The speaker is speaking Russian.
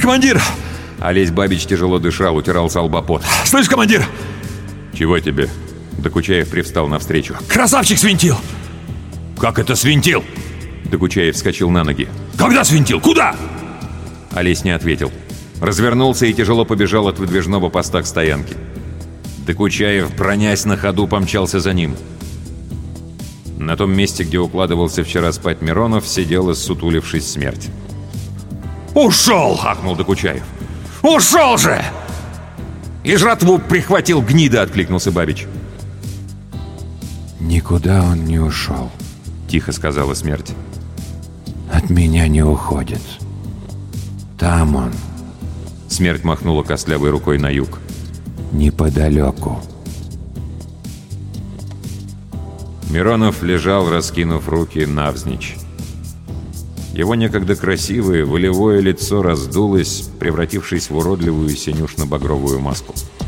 командир!» Олесь Бабич тяжело дышал, утирал с лба пот. «Слышь, командир!» «Чего тебе?» Докучаев привстал навстречу. «Красавчик свинтил!» «Как это свинтил?» Докучаев вскочил на ноги. «Когда свинтил? Куда?» Олесь не ответил. Развернулся и тяжело побежал от выдвижного поста к стоянке. Докучаев, бронясь на ходу, помчался за ним. На том месте, где укладывался вчера спать Миронов, сидела, ссутулившись, смерть. «Ушел!» — ахнул Докучаев. «Ушел же!» «И жратву прихватил, гнида!» — откликнулся Бабич. «Никуда он не ушел», — тихо сказала смерть. «От меня не уходит. Там он». Смерть махнула костлявой рукой на юг. «Неподалеку». Миронов лежал, раскинув руки навзничь. Его некогда красивое, волевое лицо раздулось, превратившись в уродливую синюшно-багровую маску.